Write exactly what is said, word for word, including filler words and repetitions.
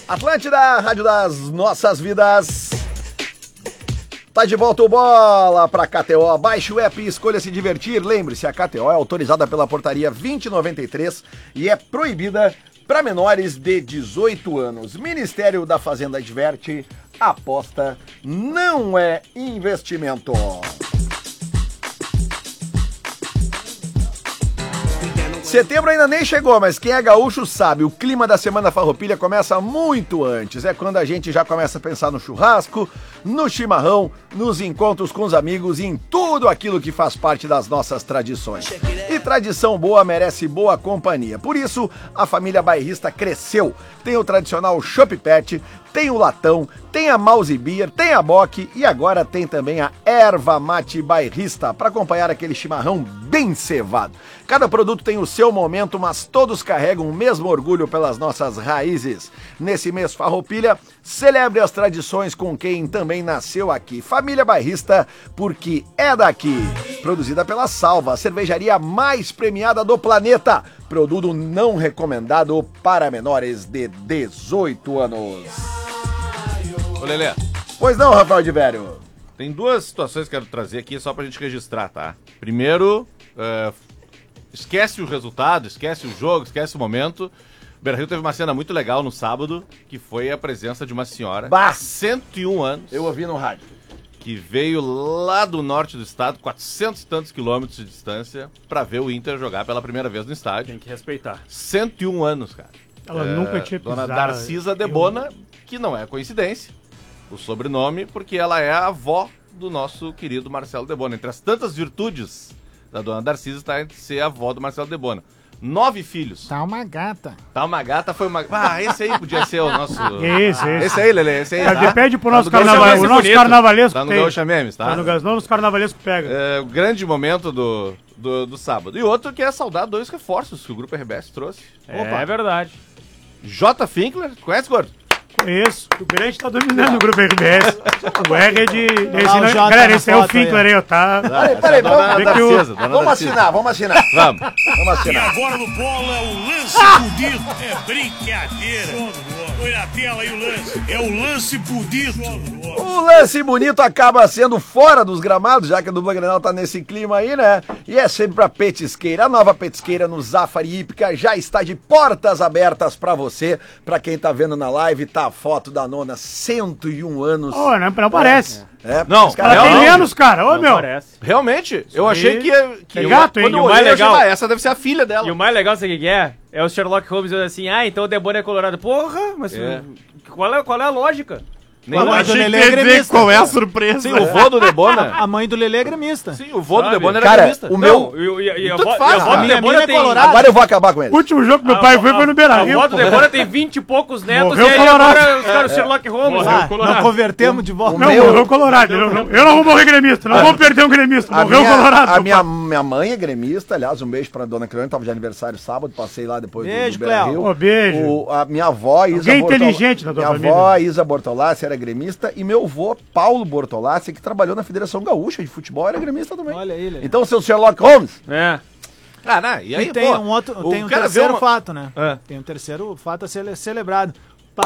Atlântida, rádio das nossas vidas. Tá de volta o Bola pra K T O. Baixe o app e escolha se divertir. Lembre-se, a K T O é autorizada pela portaria vinte e noventa e três e é proibida para menores de dezoito anos. Ministério da Fazenda adverte, aposta não é investimento. Setembro ainda nem chegou, mas quem é gaúcho sabe, o clima da Semana Farroupilha começa muito antes. É quando a gente já começa a pensar no churrasco, no chimarrão, nos encontros com os amigos e em tudo aquilo que faz parte das nossas tradições. E tradição boa merece boa companhia. Por isso, a família bairrista cresceu. Tem o tradicional Chopp Pet, tem o Latão, tem a Mouse Beer, tem a Bock e agora tem também a Erva Mate Bairrista para acompanhar aquele chimarrão bem cevado. Cada produto tem o seu momento, mas todos carregam o mesmo orgulho pelas nossas raízes. Nesse mês Farroupilha, celebre as tradições com quem também nasceu aqui. Família Bairrista, porque é daqui. Produzida pela Salva, a cervejaria mais premiada do planeta. Produto não recomendado para menores de dezoito anos. Ô, Lelê. Pois não, Rafael de Vério. Tem duas situações que eu quero trazer aqui só pra gente registrar, tá? Primeiro, uh, esquece o resultado, esquece o jogo, esquece o momento. O Beira-Rio teve uma cena muito legal no sábado, que foi a presença de uma senhora bah. de cento e um anos. Eu ouvi no rádio. Que veio lá do norte do estado, quatrocentos e tantos quilômetros de distância, pra ver o Inter jogar pela primeira vez no estádio. Tem que respeitar. cento e um anos, cara. Ela é, nunca tinha pisado. Dona Darcisa Debona, eu... que não é coincidência, o sobrenome, porque ela é a avó do nosso querido Marcelo Debona. Entre as tantas virtudes da dona Darcisa está em ser a avó do Marcelo Debona. Nove filhos. Tá uma gata. Tá uma gata, foi uma... Ah, esse aí podia ser o nosso... Esse, esse. Esse aí, Lelê, esse aí. Tá? Pede pro nosso tá carnaval, o nosso carnavalesco tá no tem. Gaúcha Memes, tá? Tá no Gaúcha, nosso carnavalesco pega. É, o grande momento do, do, do sábado. E outro que é saudar dois reforços que o Grupo R B S trouxe. É, é verdade. J. Finkler, conhece, Gordo? Conheço. O grande tá dominando o Grupo R B S. O R é de... Esse Ah, não... J Galera, na esse é o foto Finkler aí, ó, tá? Peraí, peraí, vamos, Narcisa, vamos assinar, vamos assinar. Vamos. Vamos E assinar. agora no bola, o lance fudido. É brincadeira. Põe na tela aí o lance. É o lance fudido. O lance bonito acaba sendo fora dos gramados, já que a dupla Grenal tá nesse clima aí, né? E é sempre pra Petisqueira. A nova Petisqueira no Zafari Hípica já está de portas abertas pra você. Pra quem tá vendo na live, tá a foto da nona, cento e um anos. Ô, não, não parece. É, Não, os caras Ela tem Realmente. menos, cara. Ô, Não meu. parece. Realmente, eu achei que... que É gato, hein? quando E eu o mais olhei, eu achei, legal- ah, essa deve ser a filha dela. E o mais legal, sabe o que é? É o Sherlock Holmes dizendo assim, ah, então o Debona é colorado. Porra, mas É. qual, é, qual é a lógica? Nem A mãe mais. do Lelê é gremista. é a surpresa. Sim, o vô do Debona... A mãe do Lelê é gremista. Sim, o vô do Sabe? Debona era Cara, gremista. o meu- Não, e, e, e a Tanto avó, faz, e a avó cara. do Minha Debona mina é tem... colorada. Agora eu vou acabar com ele. O último jogo que meu a- pai a- foi foi no A Beira-Rio. avó do Debona tem vinte e poucos netos Morreu e aí colorado. agora os caras Sherlock Holmes. Ah, colorado. não convertemos de volta. O Não, meu- morreu colorado. Eu não, eu não vou morrer gremista. Não vou perder um gremista. A Morreu minha, colorado. a meu minha, pai. minha mãe é gremista, aliás, um beijo pra dona Cleone, tava de aniversário sábado, passei lá depois Beijo, do, do Beira-Rio. Cleo. Ô, beijo. O- a minha avó, Isa Alguém Bortola- inteligente na tua Minha família. avó, Isa Bortolassi, era gremista, e meu avô, Paulo Bortolassi, que trabalhou na Federação Gaúcha de Futebol, era gremista também. Olha aí, Lelê. Então, seu Sherlock Holmes, É. Ah, não, e aí, E tem pô, um outro, o tem um cara vê terceiro uma- fato, né? É. Tem um terceiro fato a ser celebrado.